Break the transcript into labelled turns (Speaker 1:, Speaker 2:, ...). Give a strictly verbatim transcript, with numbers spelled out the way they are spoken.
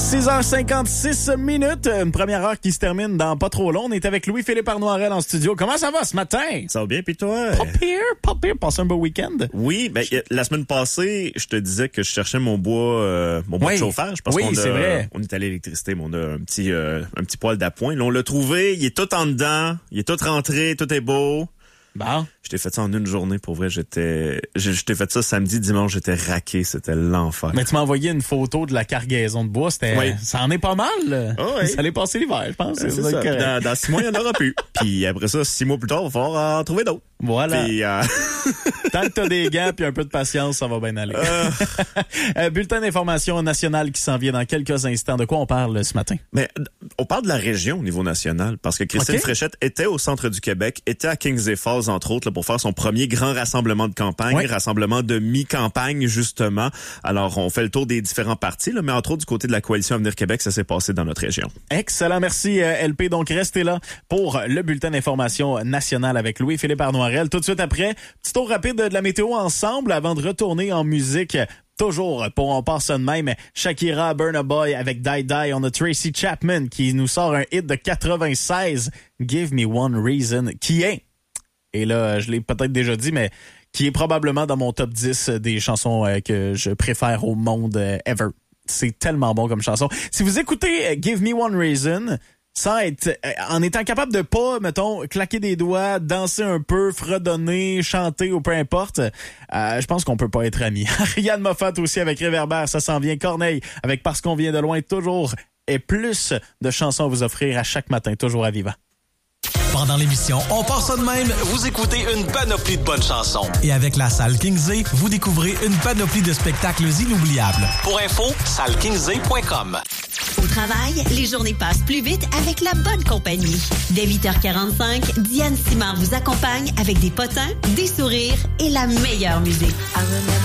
Speaker 1: six heures cinquante-six minutes, une première heure qui se termine dans pas trop long. On est avec Louis-Philippe Arnoirel en studio. Comment ça va ce matin?
Speaker 2: Ça va bien, pis toi?
Speaker 1: Pas pire, pas pire. Passez un beau week-end?
Speaker 2: Oui, ben la semaine passée, je te disais que je cherchais mon bois, euh, mon bois
Speaker 1: oui.
Speaker 2: de chauffage. Parce
Speaker 1: oui,
Speaker 2: qu'on
Speaker 1: c'est
Speaker 2: a,
Speaker 1: vrai.
Speaker 2: On est allé à l'électricité, mais on a un petit, euh, un petit poêle d'appoint. Là, on l'a trouvé, il est tout en dedans, il est tout rentré, tout est beau.
Speaker 1: Bon.
Speaker 2: Je t'ai fait ça en une journée, pour vrai. J'étais, je, je t'ai fait ça samedi, dimanche, j'étais raqué, c'était l'enfer.
Speaker 1: Mais tu m'as envoyé une photo de la cargaison de bois, c'était, oui. Ça en est pas mal.
Speaker 2: Oh oui.
Speaker 1: Ça allait passer l'hiver, je pense.
Speaker 2: C'est, c'est ça. Dans, dans six mois, il n'y en aura plus. Puis après ça, six mois plus tard, il va falloir en trouver d'autres.
Speaker 1: Voilà.
Speaker 2: Puis, euh...
Speaker 1: tant que t'as des gants puis un peu de patience, ça va bien aller. Euh... euh, bulletin d'information nationale qui s'en vient dans quelques instants. De quoi on parle ce matin?
Speaker 2: Mais on parle de la région au niveau national, parce que Christine okay. Fréchette était au centre du Québec, était à Kings et Falls, entre autres, là, pour faire son premier grand rassemblement de campagne, oui. rassemblement de mi-campagne, justement. Alors, on fait le tour des différents partis, là, mais entre autres, du côté de la coalition Avenir Québec, ça s'est passé dans notre région.
Speaker 1: Excellent, merci euh, L P. Donc, restez là pour le bulletin d'information nationale avec Louis-Philippe Arnoirel. Tout de suite après, petit tour rapide de la météo ensemble avant de retourner en musique. Toujours, pour on part ça de même, Shakira, Burna Boy avec Die Die. On a Tracy Chapman qui nous sort un hit de quatre-vingt-seize, Give Me One Reason, qui est, et là, je l'ai peut-être déjà dit, mais qui est probablement dans mon top dix des chansons que je préfère au monde ever. C'est tellement bon comme chanson. Si vous écoutez Give Me One Reason, sans être, en étant capable de pas, mettons, claquer des doigts, danser un peu, fredonner, chanter ou peu importe, euh, je pense qu'on peut pas être amis. Ariane Moffat aussi avec Réverbère, ça s'en vient. Corneille avec Parce qu'on vient de loin, toujours et plus de chansons à vous offrir à chaque matin, toujours à Vivant.
Speaker 3: Pendant l'émission On part ça de même,
Speaker 4: vous écoutez une panoplie de bonnes chansons.
Speaker 3: Et avec la salle Kingsley, vous découvrez une panoplie de spectacles inoubliables.
Speaker 4: Pour info, salle kingsley point com.
Speaker 5: Au travail, les journées passent plus vite avec la bonne compagnie. Dès huit heures quarante-cinq, Diane Simard vous accompagne avec des potins, des sourires et la meilleure musique.